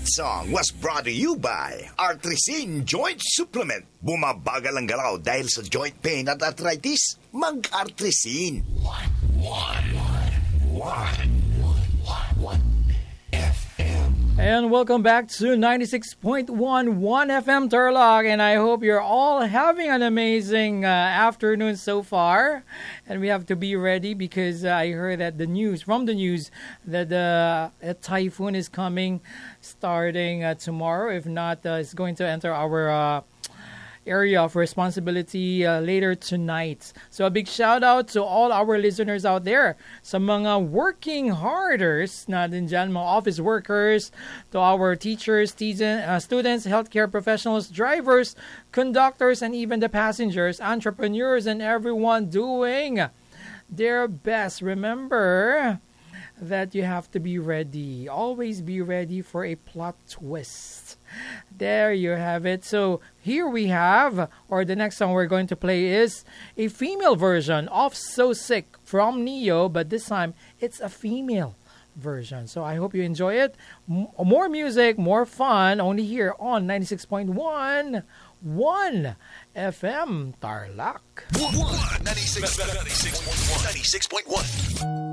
That song was brought to you by Artrisin Joint Supplement. Bumabagal ang galaw dahil sa joint pain at arthritis. Mag-Artrisin. And welcome back to 96.11 FM Turlock, and I hope you're all having an amazing afternoon so far. And we have to be ready because I heard that from the news that a typhoon is coming starting tomorrow. If not, it's going to enter our area of responsibility later tonight. So a big shout out to all our listeners out there, sa mga working harders natin dyan, mga office workers, to our teachers, students, healthcare professionals, drivers, conductors, and even the passengers, entrepreneurs, and everyone doing their best. Remember that you have to be ready. Always be ready for a plot twist. There you have it. So here we have, or the next song we're going to play is a female version of So Sick from Neo, but this time it's a female version. So I hope you enjoy it. More music, more fun, only here on 96.1 FM Tarlac. 96.1.